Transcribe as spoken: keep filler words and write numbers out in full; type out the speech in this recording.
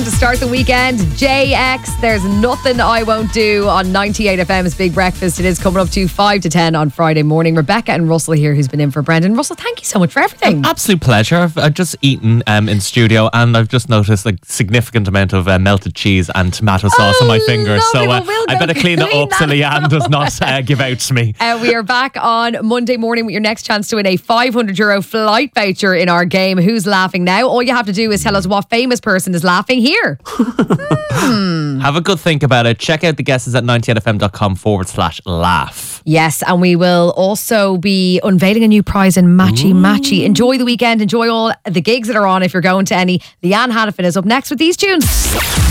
to start the weekend. J X, There's Nothing I Won't Do on ninety-eight F M's Big Breakfast. It is coming up to five to ten on Friday morning. Rebecca and Russell here, who's been in for Brendan. Russell, thank you so much for everything. Absolute pleasure. I've, I've just eaten um, in studio, and I've just noticed a significant amount of uh, melted cheese and tomato sauce oh, on my fingers. Lovely. So uh, well, we'll I better clean, clean it up so that Leanne up. does not uh, give out to me. Uh, we are back on Monday morning with your next chance to win a five hundred euro flight voucher in our game Who's Laughing Now. All you have to do is tell us what famous person is laughing here. hmm. Have a good think about it. Check out the guesses at ninety-eight fm.com forward slash laugh. Yes, and we will also be unveiling a new prize in Matchy Matchy. Enjoy the weekend. Enjoy all the gigs that are on if you're going to any. Leanne Hannafin is up next with these tunes.